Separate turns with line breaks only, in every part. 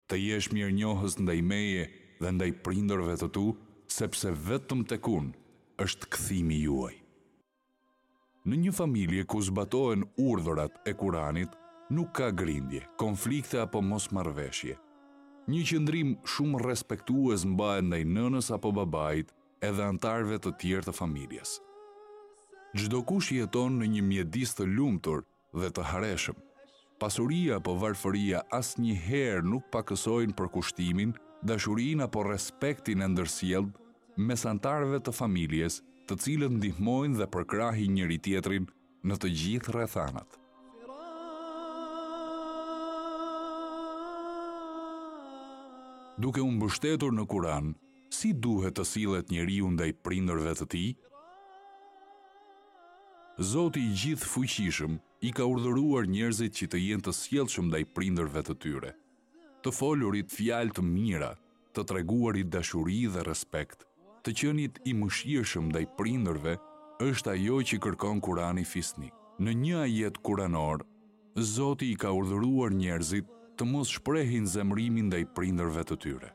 të jesh mirënjohës ndaj meje dhe ndaj prindërve të tu, sepse vetëm tek unë është kthimi juaj. Në një familje ku zbatohen urdhërat e Kuranit, nuk ka grindje, konflikte apo mosmarrveshje. Një qëndrim shumë respektues mbahet ndaj nënës apo babait, edhe antarëve të tjerë të familjes. Çdo kush jeton në një mjedis të lumtur dhe të hareshëm. Pasuria apo varfëria asnjëherë nuk pakësojnë përkushtimin, dashurinë apo respektin e ndërsjellë mes antarëve të familjes, të cilët ndihmojnë dhe përkrahin njëri tjetrin në të gjithë rrethanat. Duke u mbështetur në Kuran, si duhet të sillet njeriu ndaj prindërve të tij? Zoti i Gjithëfuqishëm i ka urdhëruar njerëzit që të jenë të sjellshëm ndaj prindërve të tyre, të folurit fjalë të mira, të treguarit dashuri dhe respekt, të qenit i mëshirshëm ndaj prindërve është ajo që kërkon Kurani fisnik. Në një ajet kuranor, Zoti i ka urdhëruar njerëzit të mos shprehin zemrimin ndaj prindërve të tyre.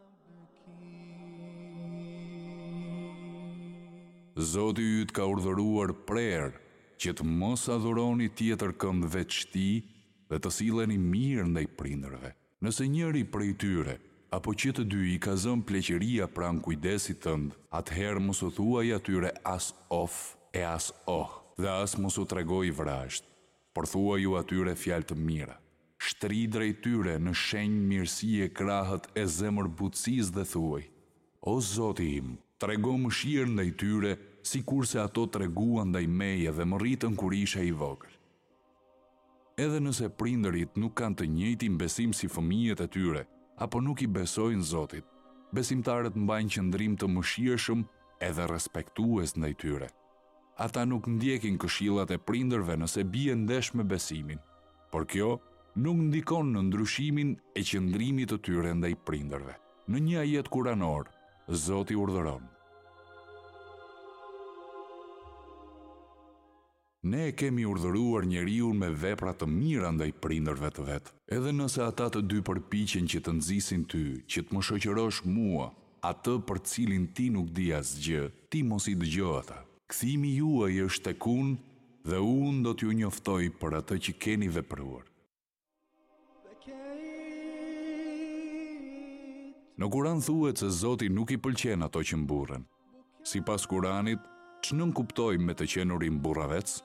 Zoti yt ka urdhëruar prerë që të mos adhuroni tjetër kënd veç tij dhe të silleni mirë ndaj prindërve. Nëse njëri prej tyre apo që të dy i ka zënë pleqëria pranë kujdesit tënd, atëherë mos u thuaj atyre as of e as dhe as mos u tregoj vrasht, por thuaju atyre fjalë të mira. Shtri drejt tyre në shenjë mirësie krahët e zemërbutësisë dhe thuaj: O Zoti im, trego mëshirë ndaj tyre, sikurse ato treguan ndaj meje dhe më rritën kur isha i vogël. Edhe nëse prindërit nuk kanë të njëjtin besim si fëmijët e tyre, apo nuk i besojnë Zotit, besimtarët mbajnë qëndrim të mëshirshëm edhe respektues ndaj tyre. Ata nuk ndjekin këshillat e prindërve nëse bie ndesh me besimin, por kjo nuk ndikon në ndryshimin e qëndrimit të tyre ndaj prindërve. Në një ajet kuranor, Zoti urdhëron: Ne kemi urdhëruar njeriu me vepra të mira ndaj prindërve të vet. Edhe nëse ata të dy përpiqen që të nxisin ty, që të më shoqërosh mua, atë për cilin ti nuk di asgjë, ti mos i dëgjo ata. Kthimi juaj është tek unë dhe unë do t'ju njoftoj për atë që keni vepruar. Në Kuran thuhet se Zoti nuk i pëlqen ato që mburren. Sipas Kuranit, ç'nën kuptojmë me të qenurin burravec?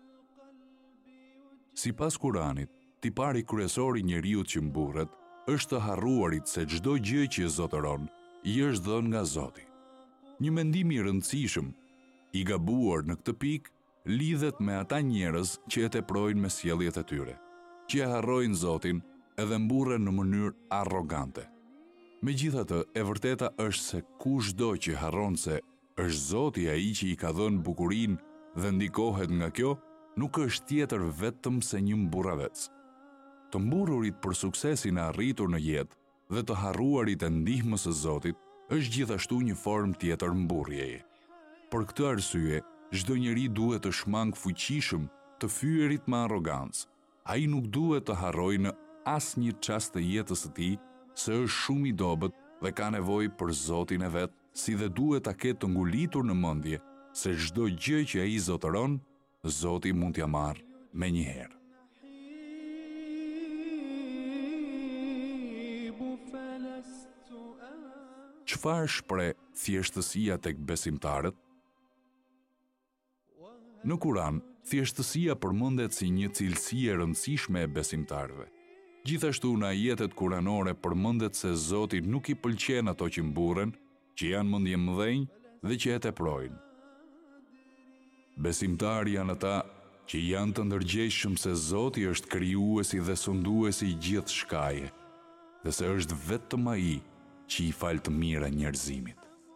Sipas Kuranit, tipari kryesor i njeriut që mburret është të harruarit se çdo gjë që zotëron i është dhënë nga Zoti. Një mendim i rëndësishëm, i gabuar në këtë pikë, lidhet me ata njerëz që e teprojnë me sjelljet e tyre, që e harrojnë Zotin edhe mburren në mënyrë arrogante. Megjithatë, e vërteta është se kushdo që harron se është Zoti ai që i ka dhënë bukurinë dhe ndikohet nga kjo, nuk është tjetër vetëm se një mburravec. Të mburrurit për suksesin e arritur në jetë dhe të harruarit e ndihmës së Zotit është gjithashtu një formë tjetër mburrjeje. Për këtë arsye, çdo njeri duhet të shmang fuqishëm të fyerit me arrogancë. Ai nuk duhet të harrojë në asnjë çast të jetës së tij se është shumë i dobët dhe ka nevojë për Zotin e vet, si dhe duhet ta ketë të ngulitur në mendje se çdo gjë që ai zotëron, Zoti mund t'ja marrë menjëherë. Çfarë shpreh thjeshtësia tek besimtarët? Në Kuran, thjeshtësia përmendet si një cilësi e rëndësishme e besimtarëve. Gjithashtu në ajetet kuranore përmendet se Zoti nuk i pëlqen ato që mburren, që janë mendje mëdhenj dhe që e teprojnë. Besimtarë janë ata që janë të ndërgjegjshëm se Zoti është krijuesi dhe sunduesi i gjithë shkaje, dhe se është vetëm ai që i fal të mira njerëzimit.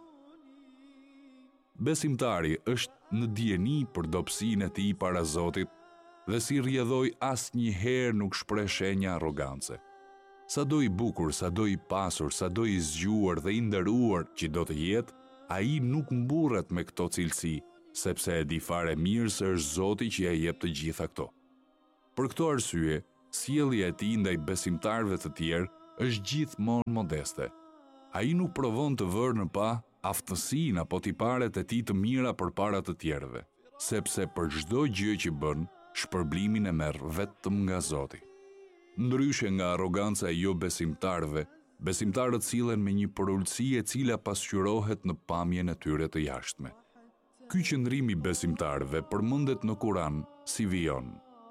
Besimtari është në dijeni për dobësinë e tij para Zotit dhe si rrjedhoj asnjëherë nuk shpreh shenja arrogance. Sado i bukur, sado i pasur, sado i zgjuar dhe i nderuar që do të jetë, ai nuk mburret me këto cilësi, sepse e di fare mirë se është Zoti që ia jep të gjitha këto. Për këtë arsye, sjellja e tij ndaj besimtarëve të tjerë është gjithmonë modeste. Ai nuk provon të vërë në pa aftësinë apo tiparet e tij të mira përpara të tjerëve, sepse për çdo gjë që bën, shpërblimin e merr vetëm nga Zoti. Ndryshe nga arroganca e jo besimtarëve, besimtarët sillen me një përulësi e cila pasqyrohet në pamjen e tyre të jashtme. Ky qëndrim i besimtarëve përmendet në Kur'an si vijon.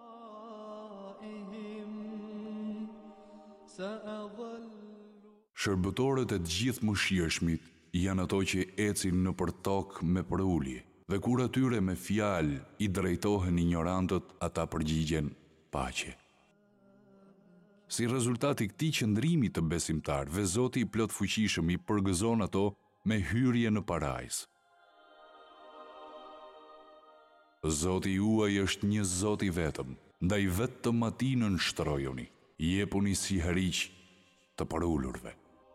Shërbëtorët e të gjithë mëshirshmit janë ato që ecin nëpër tokë me përulje, dhe kur atyre me fjalë i drejtohen ignorantët, ata përgjigjen paqe. Si rezultat i këtij qëndrimi të besimtarëve, Zoti i plot fuqishëm i përgëzon ato me hyrje në parajs. Zoti juaj është një Zot i vetëm, ndaj vetëm atij nënshtrojuni, jepuni si heriq të përulurve.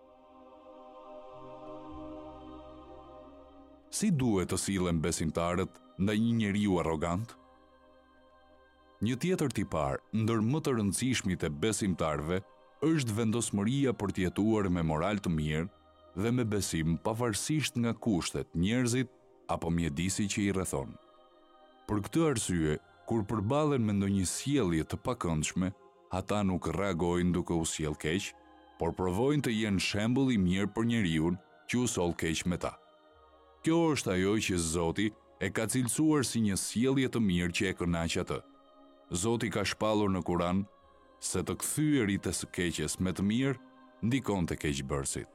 Si duhet të sillen besimtarët ndaj një njeriu arrogant? Një tjetër tipar, ndër më të rëndësishmit e besimtarëve, është vendosmëria për të jetuar me moral të mirë dhe me besim pavarësisht nga kushtet, njerëzit apo mjedisi që i rrethon. Për këtë arsye, kur përballen me ndonjë sjellje të pakëndshme, ata nuk reagojnë duke u sjell keq, por provojnë të jenë shembull i mirë për njeriu që u soll keq me ta. Kjo është ajo që Zoti e ka cilësuar si një sjellje të mirë që e kënaq atë. Zoti ka shpallur në Kur'an se të kthyerit e së keqes me të mirë ndikon te keqbërësit.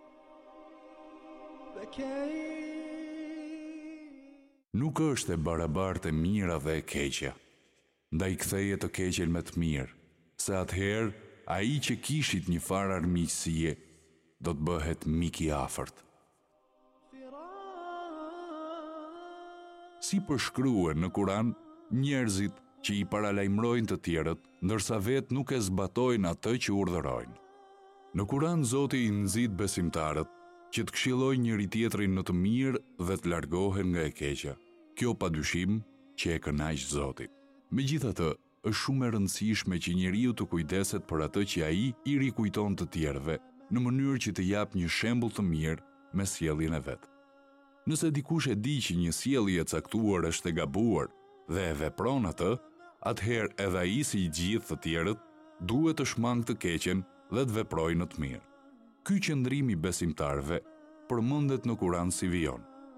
Nuk është e barabartë e mira dhe e keqja. Ndaj ktheje të keqen me të mirë, se atëherë ai që kishit një farë armiqësie do të bëhet mik i afërt. Si përshkruhet në Kur'an, njerëzit që i paralajmërojnë të tjerët, ndërsa vetë nuk e zbatojnë atë që urdhërojnë. Në Kur'an Zoti i nxit besimtarët që të këshillojnë njëri tjetrin në të mirë dhe të largohen nga e keqja. Kjo padyshim që e kënaq Zotit. Megjithatë, është shumë e rëndësishme që njeriu të kujdeset për atë që ai i rikujton të tjerëve, në mënyrë që të jap një shembull të mirë me sjelljen e vet. Nëse dikush e di që një sjellje e caktuar është e gabuar dhe e vepron atë, atëherë edhe ai si gjithë të tjerët duhet të shmangë të keqen dhe të veprojë në të mirë. Ky qëndrim i besimtarëve përmendet në Kur'an si vijon.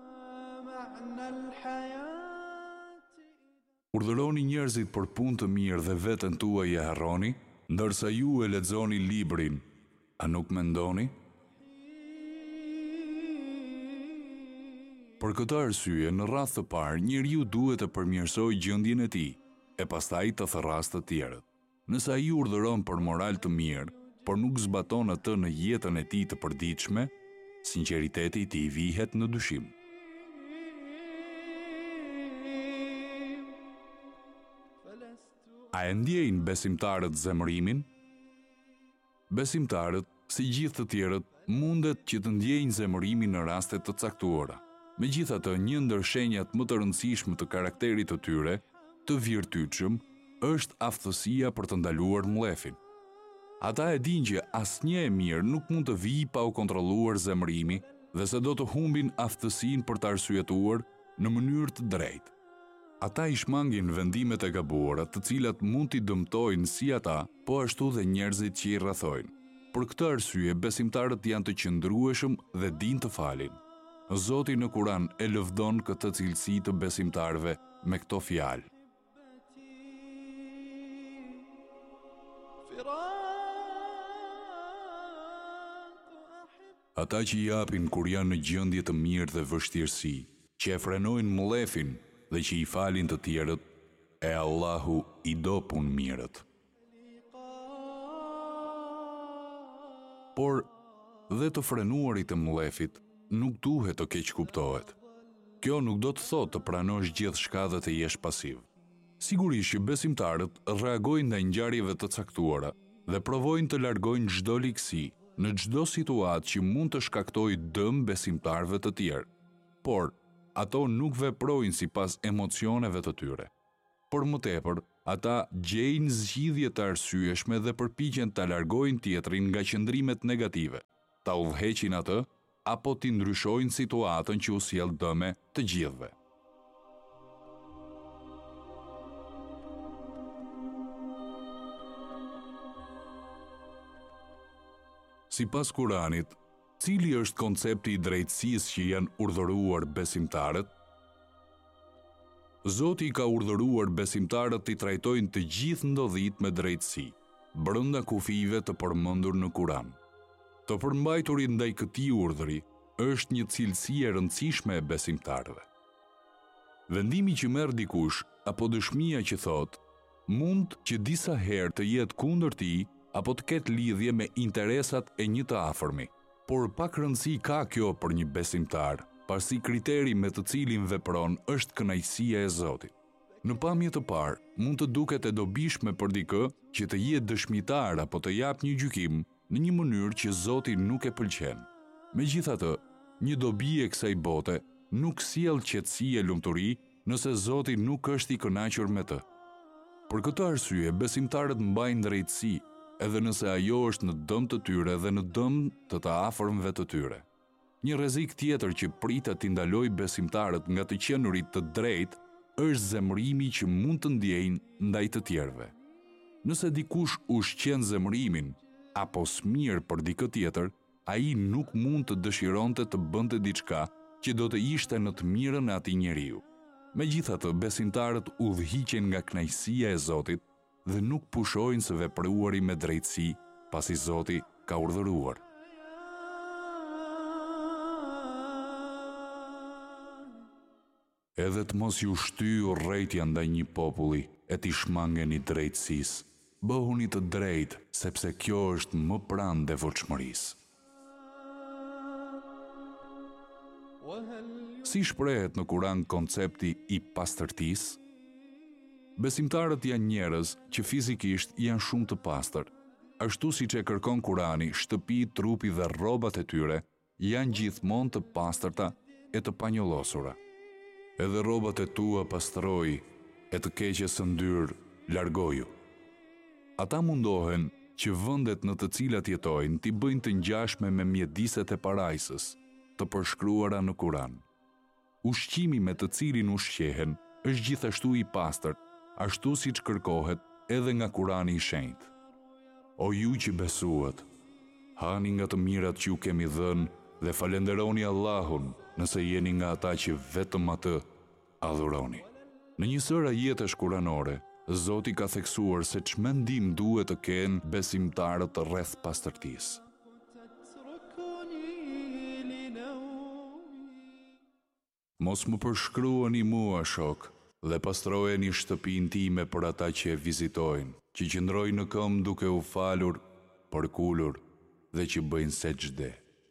Urdhëroni njerëzit për punë të mirë dhe veten tuaj e harroni, ndërsa ju e lexoni librin, a nuk mendoni? Për këtë arsye, në radhë të parë, njeriu duhet të përmirësojë gjendjen e tij, e pastaj të therrasë të tjerët. Nëse ai urdhëron për moral të mirë, por nuk zbaton atë në jetën e tij të përditshme, sinqeriteti i tij vihet në dyshim. A e ndjejnë besimtarët zemërimin? Besimtarët, si gjithë të tjerët, mundet që të ndjejnë zemërimin në raste të caktuara. Megjithatë, një ndër shenjat më të rëndësishme të karakterit të tyre, të virtytshëm, është aftësia për të ndaluar mllefin. Ata e dinë që asnjë e mirë nuk mund të vijë pa u kontrolluar zemërimi dhe se do të humbin aftësinë për të arsyetuar në mënyrë të drejtë. Ata i shmangin vendimet e gabuara, të cilat mund t'i dëmtojnë si ata, po ashtu dhe njerëzit që i rrethojnë. Për këtë arsye, besimtarët janë të qëndrueshëm dhe dinë të falin. Zoti në Kur'an e lëvdon këtë cilësi të besimtarëve me këto fjalë. Ata që japin kur janë në gjendje të mirë dhe vështirësi, që e frenojnë mllefin dhe që i falin të tjerët, e Allahu i do punë mirët. Por, dhe të frenuarit e mllefit nuk duhet të keq kuptohet. Kjo nuk do të thotë të pranosh gjithçka dhe të jesh pasiv. Sigurisht që besimtarët reagojnë ndaj ngjarjeve të caktuara dhe provojnë të largojnë çdo ligësi në çdo situatë që mund të shkaktojë dëm besimtarëve të tjerë. Por, ato nuk veprojnë sipas emocioneve të tyre. Por më tepër, ata gjejnë zgjidhje të arsyeshme dhe përpiqen ta largojnë tjetrin nga qëndrimet negative, ta udhëheqin atë apo t'i ndryshojnë situatën që u sjell dëme të gjithëve. Sipas Kuranit, cili është koncepti i drejtësisë që janë urdhëruar besimtarët? Zoti ka urdhëruar besimtarët t'i trajtojnë të gjithë ndodhit me drejtësi, brenda kufive të përmendur në Kuran. Të përmbajturit ndaj këtij urdhri është një cilësi e rëndësishme e besimtarëve. Vendimi që merr dikush apo dëshmia që thot, mund që disa herë të jetë kundër tij apo të ketë lidhje me interesat e një të afërmi, por pak rëndësi ka kjo për një besimtar, pasi kriteri me të cilin vepron është kënaqësia e Zotit. Në pamje të parë, mund të duket e dobishme për dikë që të jetë dëshmitar apo të japë një gjykim në një mënyrë që Zoti nuk e pëlqen. Megjithatë, një dobi e kësaj bote nuk sjell qetësi e lumturi nëse Zoti nuk është i kënaqur me të. Për këtë arsye, besimtarët mbajnë drejtësi, edhe nëse ajo është në dëm të tyre dhe në dëm të afërmve të tyre. Një rrezik tjetër që pritet t'i ndalojë besimtarët nga të qenurit të drejtë është zemërimi që mund të ndjejnë ndaj të tjerëve. Nëse dikush ushqen zemërimin apo smir për dikë tjetër, ai nuk mund të dëshironte të bënte diçka që do të ishte në të mirën e atij njeriu. Megjithatë, besimtarët udhëhiqen nga kënaqësia e Zotit dhe nuk pushojnë së vepruari me drejtësi, pasi Zoti ka urdhëruar. Edhe të mos ju shtyjë urrejtja ndaj një populli e t'i shmangeni drejtësisë. Bëhuni të drejtë, sepse kjo është më pranë devotshmërisë. Si shprehet në Kuran koncepti i pastërtisë? Besimtarët janë njerëz që fizikisht janë shumë të pastër. Ashtu siç e kërkon Kurani, shtëpi, trupi dhe rrobat e tyre janë gjithmonë të pastërta e të panjollosura. Edhe rrobat e tua pastroj, e të keqes së ndyr largoju. Ata mundohen që vendet në të cilat jetojnë t'i bëjnë të ngjashme me mjediset e parajsës, të përshkruara në Kuran. Ushqimi me të cilin ushqehen është gjithashtu i pastërt, ashtu siç kërkohet edhe nga Kurani i Shenjtë. O ju që besuat, hani nga të mirat që ju kemi dhënë dhe falenderoni Allahun nëse jeni nga ata që vetëm atë adhuroni. Në një sër ajetesh kuranore, Zoti ka theksuar se ç'mendim duhet të kenë besimtarët rreth pastërtisë. Mos më përshkruani mua, shok, dhe pastrojeni shtëpinë time për ata që e vizitojnë, që qëndrojnë në këmbë duke u falur, përkulur dhe që bëjnë sejdë.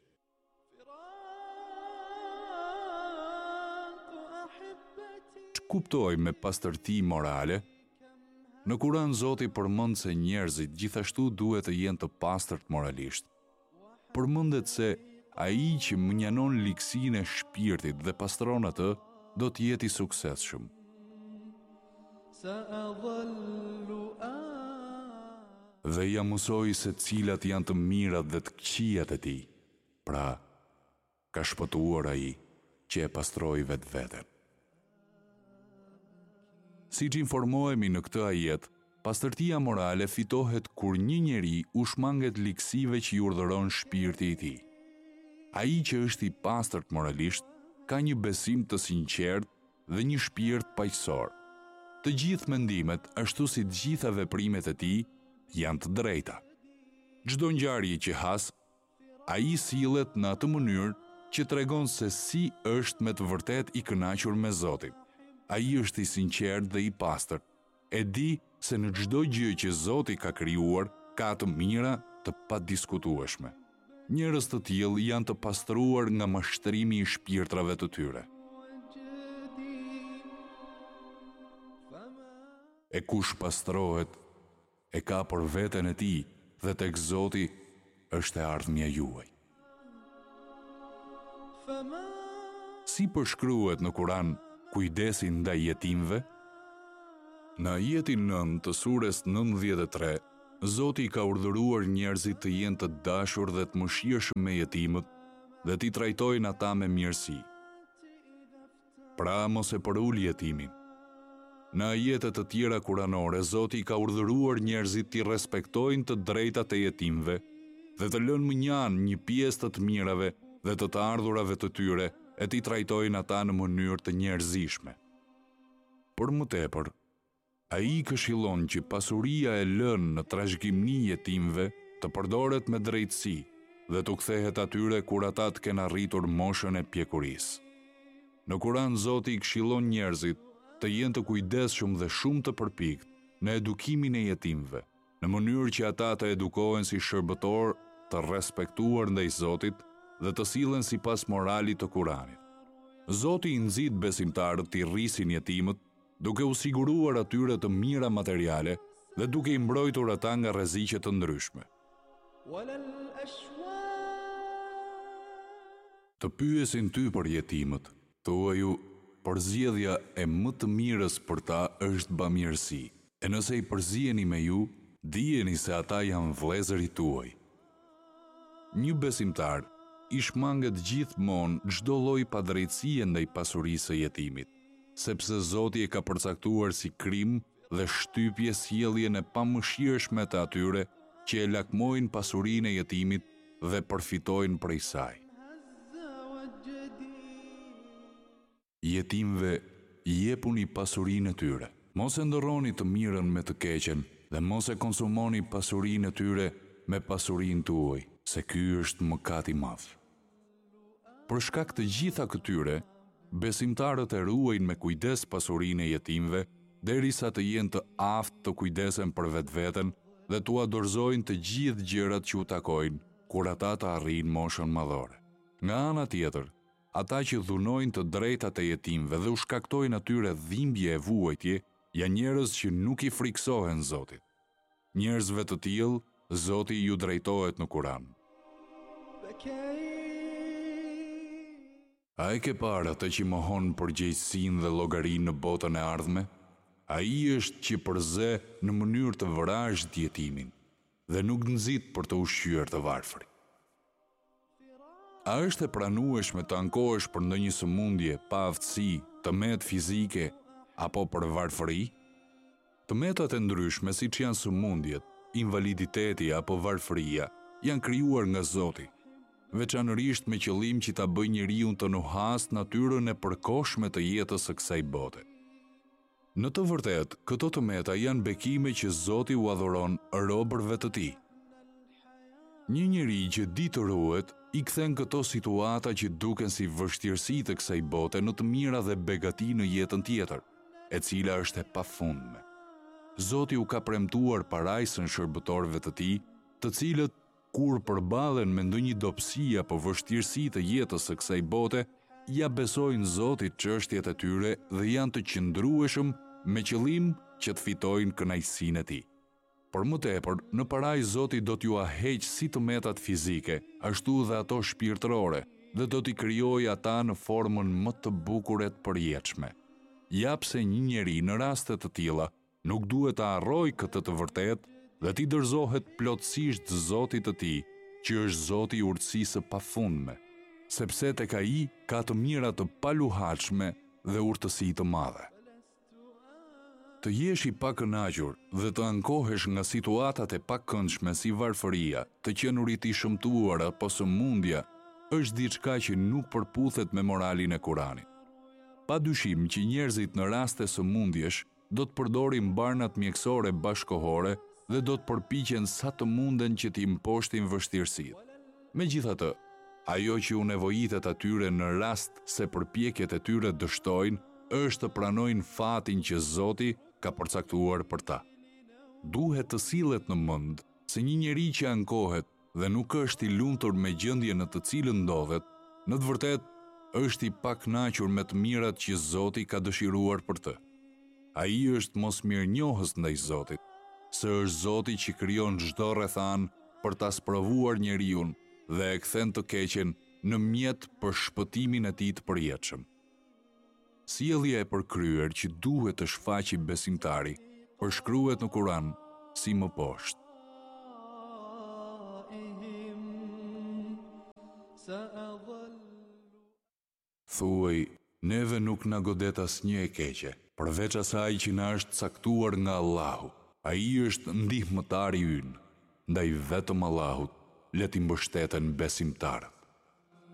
Kuptoj me pastërti morale? Në Kuran Zoti përmend se njerëzit gjithashtu duhet të jenë të pastërt moralisht. Përmendet se ai që mënjanon ligësinë e shpirtit dhe pastron atë, do të jetë i suksesshëm. Dhe ja mësoi se cilat janë të mirat dhe të këqijat e tij. Pra, ka shpëtuar ai që e pastroi vetveten. Si që informohemi në këtë ajet, pastërtia morale fitohet kur një njeri u shmanget ligësive që i urdhëron shpirti i tij. Ai që është i pastërt moralisht ka një besim të sinqert dhe një shpirt paqësor. Të gjithë mendimet, ashtu si të gjitha veprimet e tij, janë të drejta. Çdo ngjarje që has, ai sillet në atë mënyrë që tregon se si është me të vërtet i kënaqur me Zotin. Ai është i sinqert dhe i pastërt. E di se në çdo gjë që Zoti ka krijuar ka të mira të padiskutueshme. Njerëz të tillë janë të pastruar nga mashtrimi i shpirtrave të tyre. E kush pastrohet, e ka për veten e tij dhe tek Zoti është e ardhmja juaj. Si përshkruhet në Kuran kujdesi ndaj jetimëve? Në ajetin 9 të sures 93, Zoti ka urdhëruar njerëzit të jenë të dashur dhe të mëshirshëm me jetimët dhe t'i trajtojnë ata me mirësi. Pra mos e përul jetimin. Në ajetet të tjera kuranore, Zoti ka urdhëruar njerëzit t'i respektojnë të drejtat e jetimëve dhe të lënë mënjan një pjesë të të mirave dhe të ardhurave të tyre e t'i trajtojnë ata në mënyrë të njerëzishme. Për më tepër, ai këshillon që pasuria e lënë në trashëgimni jetimëve të përdoret me drejtësi dhe të kthehet atyre kur ata të kenë arritur moshën e pjekurisë. Në Kuran Zoti këshillon njerëzit të jenë të kujdesshëm dhe shumë të përpikt në edukimin e jetimëve, në mënyrë që ata të edukohen si shërbëtor të respektuar ndaj Zotit dhe të sillen sipas moralit të Kuranit. Zoti i nxit besimtarët të rrisin jetimët, duke u siguruar atyre të mira materiale dhe duke i mbrojtur ata nga rreziqe të ndryshme. Të pyesin ty për jetimët, thuaju, përzgjedhja e më të mirës për ta është bamirësi, e nëse i përziheni me ju, dijeni se ata janë vëllezërit tuaj. Një besimtar i shmanget gjithmonë çdo lloj padrejtësie ndaj pasurisë së jetimit, sepse Zoti e ka përcaktuar si krim dhe shtypje sjelljen e pamëshirshme të atyre që e lakmojnë pasurinë e jetimit dhe përfitojnë prej saj. Jetimëve jepuni pasurinë e tyre. Mos e ndërroni të mirën me të keqen dhe mos e konsumoni pasurinë e tyre me pasurinë tuaj, se ky është mëkat i madh. Për shkak të gjitha këtyre, besimtarët e ruajnë me kujdes pasurinë e jetimëve derisa të jenë të aftë të kujdesen për vetveten dhe t'u dorëzojnë të gjithë gjërat që u takojnë kur ata të arrijnë moshën madhore. Nga ana tjetër, ata që dhunojnë të drejtat e jetimëve dhe u shkaktojnë atyre dhimbje e vuajtje, janë njerëz që nuk i friksohen Zotit. Njerëzve të tillë, Zoti ju drejtohet në Kuran. A e ke parë atë që mohon përgjegjësinë dhe llogarinë në botën e ardhme? Ai është që përze në mënyrë të vrazhd jetimin dhe nuk nxit për të ushqyer të varfrin. A është e pranueshme të ankohesh për ndonjë sëmundje pa aftësi, tëmet fizike apo për varfëri? Tëmetat e ndryshme siç janë sëmundjet, invaliditeti apo varfëria janë krijuar nga Zoti, veçanërisht me qëllim që ta bëjë njeriu të nuhas natyrën e përkohshme të jetës së kësaj bote. Në të vërtetë, këto tëmeta janë bekime që Zoti u adhuron robërve të tij. Një njeri që di të ruhet, i kthen këto situata që duken si vështirësi të kësaj bote në të mira dhe begati në jetën tjetër, e cila është e pafundme. Zoti u ka premtuar parajsën shërbëtorëve të tij, të cilët kur përballen me ndonjë dobësi apo vështirësi të jetës së kësaj bote, ja besojnë Zotit çështjet e tyre dhe janë të qëndrueshëm me qëllim që të fitojnë kënaqësinë e tij. Por më tepër, në parajsë Zoti do t'ju heqë si tëmetat fizike, ashtu dhe ato shpirtërore, dhe do t'i krijojë ata në formën më të bukur e të përjetshme. Japse një njeri në raste të tilla nuk duhet të harrojë këtë të vërtetë dhe t'i dorëzohet plotësisht Zotit të tij, që është Zoti i urtësisë së pafundme, sepse tek ai ka të mira të paluhatshme dhe urtësi të madhe. Të jesh i pakënaqur dhe të ankohesh nga situatat e pakëndshme si varfëria, të qenurit i shëmtuar apo sëmundja, është diçka që nuk përputhet me moralin e Kuranit. Padyshim që njerëzit në raste sëmundjesh do të përdorin barnat mjekësore bashkëkohore dhe do të përpiqen sa të munden që t'i imposhtin vështirësitë. Megjithatë, ajo që u nevojitet atyre në rast se përpjekjet e tyre dështojnë, është të pranojnë fatin që Zoti ka përcaktuar për ta. Duhet të sillet në mend se një njeri që ankohet dhe nuk është i lumtur me gjendjen në të cilën ndodhet, në të vërtetë është i pakënaqur me të mirat që Zoti ka dëshiruar për të. Ai është mosmirënjohës ndaj Zotit, se është Zoti që krijon çdo rrethan për ta sprovuar njeriu dhe e kthen të keqen në mjet për shpëtimin e tij të përjetshëm. Sjellja e përkryer që duhet të shfaqë besimtari përshkruhet në Kur'an si më poshtë. Thuaj, neve nuk na godet asnjë e keqe, përveç asaj që na është caktuar nga Allahu. Ai është ndihmëtari ynë, ndaj vetëm Allahut le t'i mbështeten besimtarët.